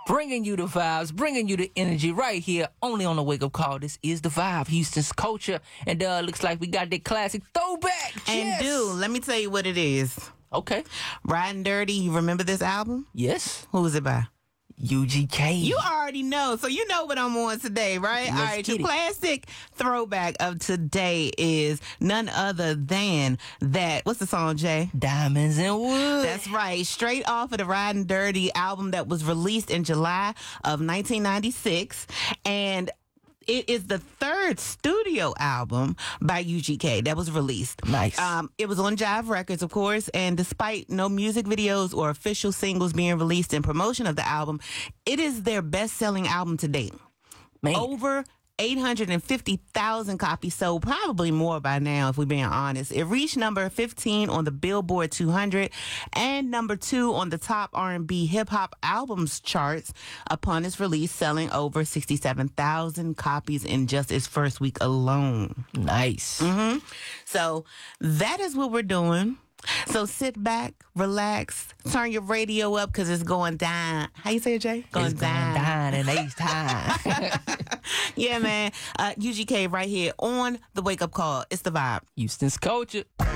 Bringing you the vibes, bringing you the energy right here, only on the Wake Up Call. This is The Vibe, Houston's culture. And looks like we got that classic throwback. And dude, let me tell you what it is. Okay. Riding Dirty, you remember this album? Yes. Who was it by? UGK. You already know, so you know what I'm on today, right? Let's All right, get your it. classic throwback of today is none other than that. What's the song, Jay? Diamonds and Wood. That's right. Straight off of the Riding Dirty album that was released in July of 1996. And it is the third studio album by UGK that was released. Nice. It was on Jive Records, of course, and despite no music videos or official singles being released in promotion of the album, it is their best-selling album to date. Man. Over 850,000 copies sold, probably more by now if we're being honest. It reached number 15 on the Billboard 200 and number 2 on the top R&B hip-hop albums charts upon its release, selling over 67,000 copies in just its first week alone. Nice. So that is what we're doing. So sit back, relax, turn your radio up because it's going down. How you say it, Jay? It's going down in Ace time. Yeah, man. UGK right here on the Wake Up Call. It's The Vibe. Houston's culture.